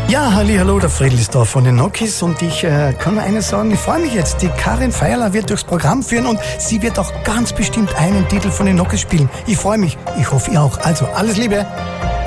Ja, hallo, der Friedl ist da von den Nokis und ich kann nur eines sagen, ich freue mich jetzt. Die Karin Feierler wird durchs Programm führen und sie wird auch ganz bestimmt einen Titel von den Nokis spielen. Ich freue mich, ich hoffe ihr auch. Also, alles Liebe.